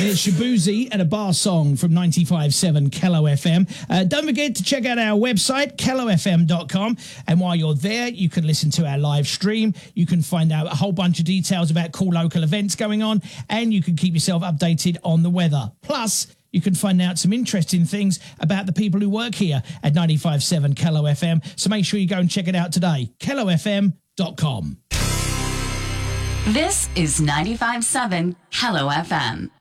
There's Shabuzi and a bar song from 95.7 Kello FM. Don't forget to check out our website, kellofm.com. And while you're there, you can listen to our live stream. You can find out a whole bunch of details about cool local events going on, and you can keep yourself updated on the weather. Plus, you can find out some interesting things about the people who work here at 95.7 Kello FM. So make sure you go and check it out today. kellofm.com. This is 95.7 Kello FM.